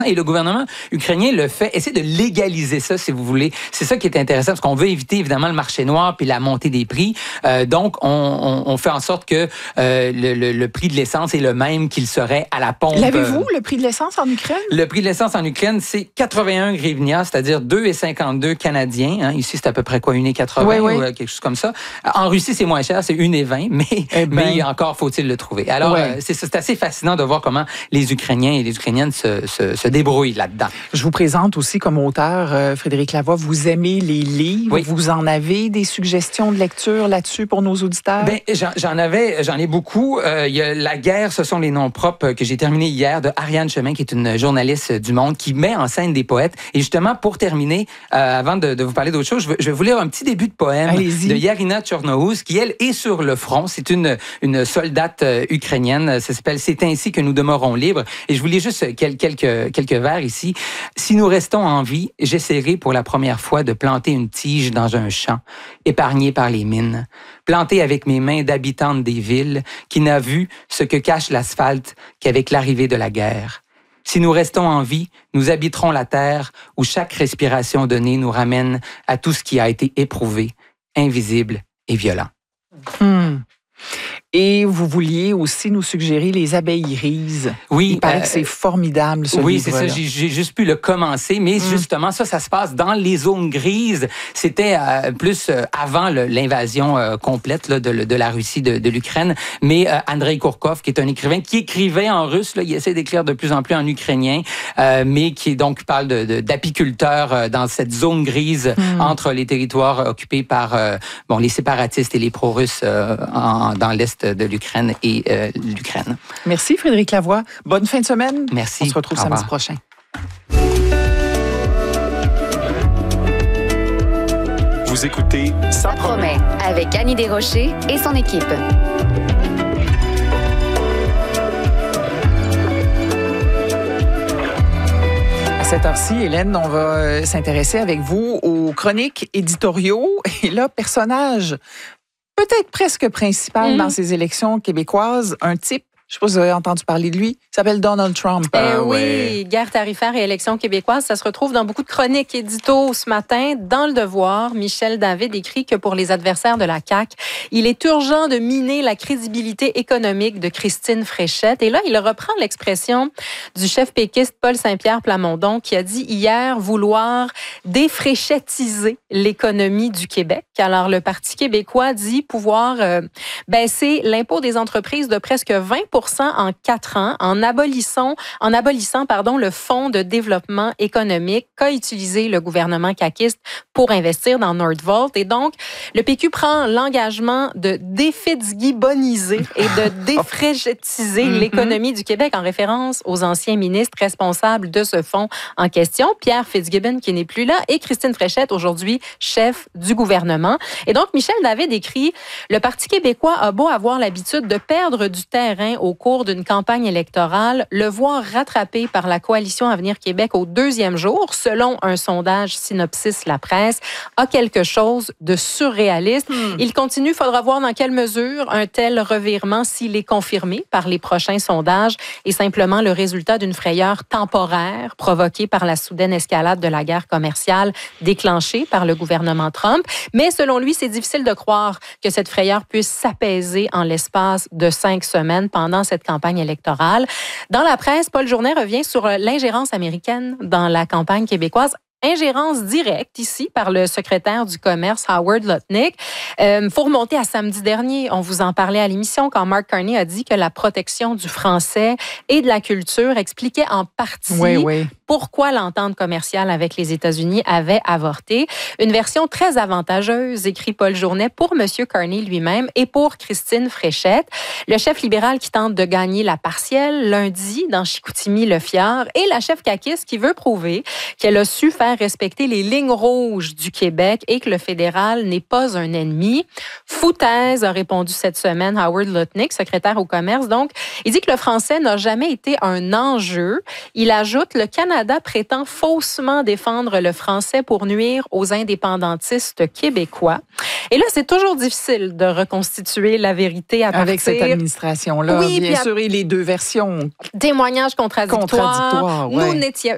Et le gouvernement ukrainien le fait, essaie de légaliser ça, si vous voulez. C'est ça qui est intéressant, parce qu'on veut éviter évidemment le marché noir puis la montée des prix. Donc, on fait en sorte que le prix de l'essence est le même qu'il serait à la pompe. L'avez-vous, le prix de l'essence en Ukraine? Le prix de l'essence en Ukraine, c'est 81 hryvnia, c'est-à-dire 2,52 canadiens. Hein. Ici, c'est à peu près quoi, 1,80 ou quelque chose comme ça. En Russie, c'est moins cher, c'est 1,20, mais encore faut-il le trouver. Alors, c'est assez fascinant de voir comment les Ukrainiens et les Ukrainiennes se débrouille là-dedans. Je vous présente aussi comme auteur, Frédéric Lavoie, vous aimez les livres. Oui. Vous en avez des suggestions de lecture là-dessus pour nos auditeurs? Ben, j'en ai beaucoup. Il y a La guerre, ce sont les noms propres que j'ai terminé hier de Ariane Chemin, qui est une journaliste du Monde, qui met en scène des poètes. Et justement, pour terminer, avant de vous parler d'autre chose, je vais vous lire un petit début de poème de Yarina Tchornohouz, qui, elle, est sur le front. C'est une soldate ukrainienne. Ça s'appelle « C'est ainsi que nous demeurons libres ». Et je vous lis juste quelques vers ici. Si nous restons en vie, j'essaierai pour la première fois de planter une tige dans un champ, épargné par les mines, plantée avec mes mains d'habitante des villes, qui n'a vu ce que cache l'asphalte qu'avec l'arrivée de la guerre. Si nous restons en vie, nous habiterons la terre où chaque respiration donnée nous ramène à tout ce qui a été éprouvé, invisible et violent. Et vous vouliez aussi nous suggérer Les abeilles grises. Oui. Il paraît que c'est formidable, ce livre-là. Oui, c'est ça. J'ai juste pu le commencer, mais justement, ça se passe dans les zones grises. C'était plus avant l'invasion complète là, de la Russie, de l'Ukraine. Mais Andrei Kourkov, qui est un écrivain qui écrivait en russe, là, il essaie d'écrire de plus en plus en ukrainien, mais qui donc parle d'apiculteurs dans cette zone grise entre les territoires occupés par les séparatistes et les pro-russes dans l'est de l'Ukraine et l'Ukraine. Merci Frédéric Lavoie. Bonne fin de semaine. Merci. On se retrouve samedi prochain. Vous écoutez Ça promet avec Annie Desrochers et son équipe. À cette heure-ci, Hélène, on va s'intéresser avec vous aux chroniques éditoriaux. Et là, personnage peut-être presque principal dans ces élections québécoises, un type, je ne sais pas si vous avez entendu parler de lui, il s'appelle Donald Trump. Oui, guerre tarifaire et élections québécoises, ça se retrouve dans beaucoup de chroniques édito ce matin. Dans Le Devoir, Michel David écrit que pour les adversaires de la CAQ, il est urgent de miner la crédibilité économique de Christine Fréchette. Et là, il reprend l'expression du chef péquiste Paul Saint-Pierre Plamondon qui a dit hier vouloir défréchettiser l'économie du Québec. Alors, le Parti québécois dit pouvoir baisser l'impôt des entreprises de presque 20% en 4 ans en abolissant le Fonds de développement économique qu'a utilisé le gouvernement caquiste pour investir dans Nordvolt. Et donc, le PQ prend l'engagement de défitzgibboniser et de défréchetiser l'économie du Québec en référence aux anciens ministres responsables de ce fonds en question, Pierre Fitzgibbon qui n'est plus là et Christine Fréchette, aujourd'hui chef du gouvernement. Et donc, Michel David écrit « Le Parti québécois a beau avoir l'habitude de perdre du terrain au cours d'une campagne électorale, le voir rattrapé par la Coalition Avenir Québec au 2e jour, selon un sondage Synopsis La Presse, a quelque chose de surréaliste. Il continue, faudra voir dans quelle mesure un tel revirement, s'il est confirmé par les prochains sondages, est simplement le résultat d'une frayeur temporaire provoquée par la soudaine escalade de la guerre commerciale déclenchée par le gouvernement Trump. Mais selon lui, c'est difficile de croire que cette frayeur puisse s'apaiser en l'espace de 5 semaines pendant cette campagne électorale. Dans la presse, Paul Journet revient sur l'ingérence américaine dans la campagne québécoise. Ingérence directe ici par le secrétaire du commerce Howard Lutnick. Faut remonter à samedi dernier. On vous en parlait à l'émission quand Mark Carney a dit que la protection du français et de la culture expliquait en partie pourquoi l'entente commerciale avec les États-Unis avait avorté. Une version très avantageuse, écrit Paul Journet, pour M. Carney lui-même et pour Christine Fréchette. Le chef libéral qui tente de gagner la partielle lundi dans Chicoutimi-Le-Fjord et la chef caquiste qui veut prouver qu'elle a su faire respecter les lignes rouges du Québec et que le fédéral n'est pas un ennemi. Foutaise, a répondu cette semaine Howard Lutnick, secrétaire au commerce. Donc, il dit que le français n'a jamais été un enjeu. Il ajoute, le Canada prétend faussement défendre le français pour nuire aux indépendantistes québécois. Et là, c'est toujours difficile de reconstituer la vérité à partir... Avec cette administration-là, oui, bien sûr, et les deux versions. Témoignages contradictoires. Nous